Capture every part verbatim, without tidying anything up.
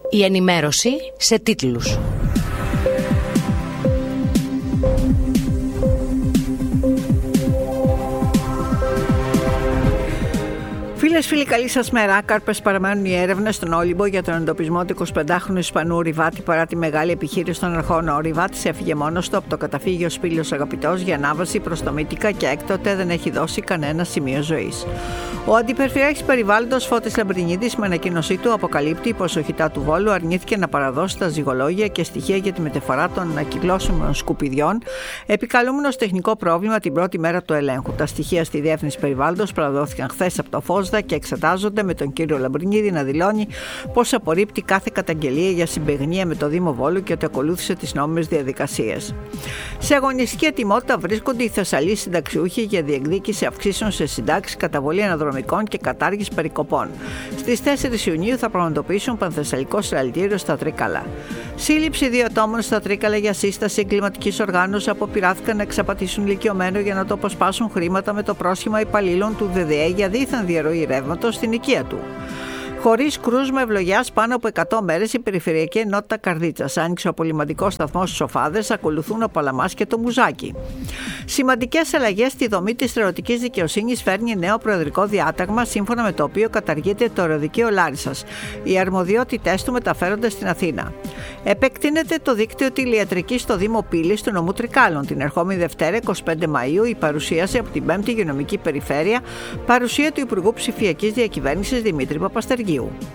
Η ενημέρωση σε τίτλους. Φίλες, φίλοι, καλή σας μέρα. Κάρπες παραμένουν οι έρευνες στον Όλυμπο για τον εντοπισμό του εικοσιπεντάχρονου Ισπανού Ριβάτη παρά τη μεγάλη επιχείρηση των αρχών. Ο Ριβάτης έφυγε μόνος του από το καταφύγιο Σπήλιος Αγαπητός για ανάβαση προς το Μύτικα και έκτοτε δεν έχει δώσει κανένα σημείο ζωής. Ο Αντιπεριφερειάρχης Περιβάλλοντος Φώτης Λαμπρινίδης, με ανακοίνωσή του, αποκαλύπτει πως ο ΧΙΤΑ του Βόλου αρνήθηκε να παραδώσει τα ζυγολόγια και στοιχεία για τη μεταφορά των ανακυκλώσιμων σκουπιδιών, επικαλούμενος τεχνικό πρόβλημα την πρώτη μέρα του ελέγχου. Τα στοιχεία στη Διεύθυνση Περιβάλλοντος παραδόθηκαν χθες από το ΦΟΣΔΑ και εξετάζονται, με τον κύριο Λαμπρινίδη να δηλώνει πως απορρίπτει κάθε καταγγελία για συμπαιγνία με το Δήμο Βόλου και ότι ακολούθησε τις νόμιμες διαδικασίες. Σε αγωνιστική ετοιμότητα βρίσκονται οι Θεσσαλοί συνταξιούχοι για διεκδίκηση αυξήσεων σε συντάξεις, καταβολή αναδρομικών και κατάργηση περικοπών. Στις τέσσερις Ιουνίου θα πραγματοποιήσουν πανθεσσαλικό συλλαλητήριο στα Τρίκαλα. Σύλληψη δύο ατόμων στα Τρίκαλα για σύσταση εγκληματικής οργάνωσης αποπειράθηκαν να εξαπατήσουν ηλικιωμένο για να το αποσπάσουν χρήματα με το πρόσχημα υπαλλήλων του ΔΔΕ για δίθεν διαρροή ρεύματος στην οικία του. Χωρίς κρούσμα ευλογιάς πάνω από εκατό μέρες, η Περιφερειακή Ενότητα Καρδίτσας άνοιξε ο απολυμαντικός σταθμός στους Σοφάδες, ακολουθούν ο Παλαμάς και το Μουζάκι. Σημαντικές αλλαγές στη δομή της στρατιωτικής δικαιοσύνης φέρνει νέο προεδρικό διάταγμα, σύμφωνα με το οποίο καταργείται το αεροδικείο Λάρισσας. Οι αρμοδιότητές του μεταφέρονται στην Αθήνα. Επεκτείνεται το δίκτυο τηλιατρικής στο Δήμο Πύλης του νομού Τρικάλων. Την ερχόμενη Δευτέρα, εικοστή πέμπτη Μαΐου, η παρουσίαση από την πέμπτη Υγειονομική Περιφέρεια, παρουσία του Υπουργού Ψηφιακής Διακυβέρνησης Δημήτρη Παπαστεργίου.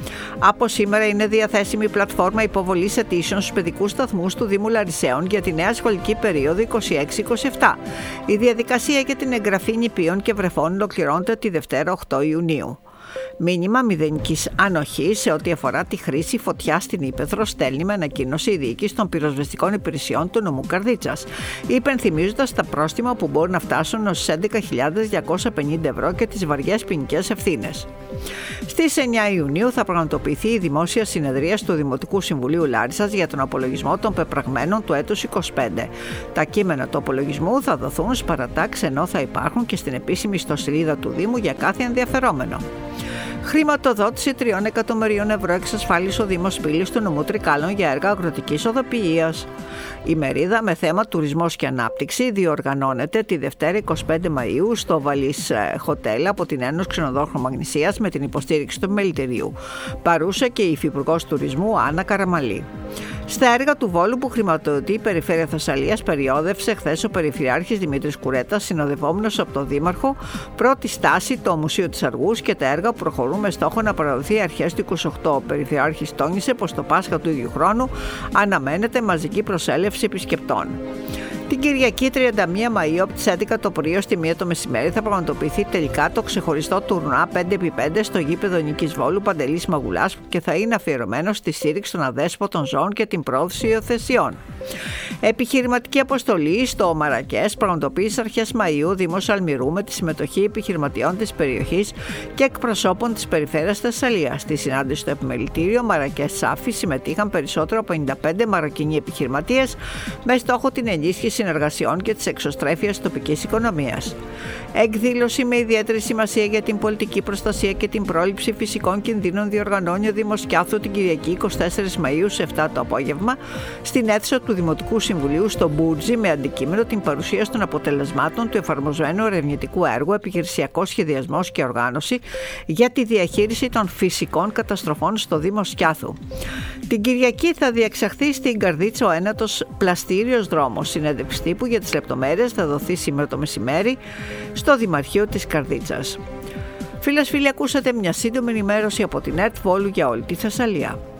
Από σήμερα είναι διαθέσιμη η πλατφόρμα υποβολής αιτήσεων στους παιδικούς σταθμούς του Δήμου Λαρισαίων για τη νέα σχολική περίοδο είκοσι έξι είκοσι επτά. Η διαδικασία για την εγγραφή νηπίων και βρεφών ολοκληρώνεται τη Δευτέρα οκτώ Ιουνίου. Μήνυμα μηδενικής ανοχής σε ό,τι αφορά τη χρήση φωτιά στην Ύπαιθρο στέλνει με ανακοίνωση η διοίκηση των πυροσβεστικών υπηρεσιών του νομού Καρδίτσας, υπενθυμίζοντας τα πρόστιμα που μπορούν να φτάσουν ως έντεκα χιλιάδες διακόσια πενήντα ευρώ και τις βαριές ποινικές ευθύνες. Στις εννιά Ιουνίου θα πραγματοποιηθεί η δημόσια συνεδρία του Δημοτικού Συμβουλίου Λάρισσας για τον απολογισμό των πεπραγμένων του έτους είκοσι πέντε. Τα κείμενα του απολογισμού θα δοθούν στις παρατάξεις, ενώ θα υπάρχουν και στην επίσημη ιστοσελίδα του Δήμου για κάθε ενδιαφερόμενο. Χρηματοδότηση τριών εκατομμυρίων ευρώ εξασφάλισε ο Δήμος Πύλης του νομού Τρικάλων για έργα αγροτικής οδοποιίας. Η μερίδα με θέμα τουρισμός και ανάπτυξη διοργανώνεται τη Δευτέρα εικοστή πέμπτη Μαΐου στο Βαλής Χοτέλ από την Ένωση Ξενοδόχων Μαγνησίας με την υποστήριξη του Μελιτηρίου. Παρούσα και η Υφυπουργός Τουρισμού Άννα Καραμαλή. Στα έργα του Βόλου που χρηματοδοτεί η Περιφέρεια Θεσσαλίας περιόδευσε χθες ο Περιφερειάρχης Δημήτρης Κουρέτας, συνοδευόμενος από τον Δήμαρχο, πρώτη στάση το Μουσείο της Αργούς και τα έργα που προχωρούν με στόχο να παραδοθεί αρχές του είκοσι οκτώ. Ο Περιφερειάρχης τόνισε πως το Πάσχα του ίδιου χρόνου αναμένεται μαζική προσέλευση επισκεπτών. Την Κυριακή τριάντα μία Μαΐου από τις έντεκα το πρωί στη μία το μεσημέρι θα πραγματοποιηθεί τελικά το ξεχωριστό τουρνουά πέντε επί πέντε στο γήπεδο Νίκης Βόλου Παντελής Μαγουλάς και θα είναι αφιερωμένο στη στήριξη των αδέσποτων ζώων και την πρόθεση υιοθεσιών. Επιχειρηματική αποστολή στο Μαρακές πραγματοποίησε αρχές Μαΐου Δήμος Αλμυρού με τη συμμετοχή επιχειρηματιών της περιοχής και εκπροσώπων της Περιφέρειας Θεσσαλίας. Στη συνάντηση στο επιμελητήριο Μαρακές Σάφη συμμετείχαν περισσότερο από πενήντα πέντε μαροκινοί επιχειρηματίες με στόχο την ενίσχυση συνεργασιών και της εξωστρέφειας της τοπικής οικονομίας. Εκδήλωση με ιδιαίτερη σημασία για την πολιτική προστασία και την πρόληψη φυσικών κινδύνων διοργανώνει ο Δήμος Κιάθου την Κυριακή εικοστή τέταρτη Μαΐου σε επτά το απόγευμα στην αίθουσα του Δημοτικού Συμβουλίου στο Μπούρτζι με αντικείμενο την παρουσίαση των αποτελεσμάτων του εφαρμοσμένου ερευνητικού έργου Επιχειρησιακός Σχεδιασμός και Οργάνωση για τη διαχείριση των φυσικών καταστροφών στο Δήμο Σκιάθου. Την Κυριακή θα διεξαχθεί στην Καρδίτσα ο ένατος πλαστήριος δρόμος. Συνέντευξη τύπου για τις λεπτομέρειες θα δοθεί σήμερα το μεσημέρι στο Δημαρχείο της Καρδίτσας. Φίλες, φίλοι, ακούσατε μια σύντομη ενημέρωση από την ΕΡΤ Βόλου για όλη τη Θεσσαλία.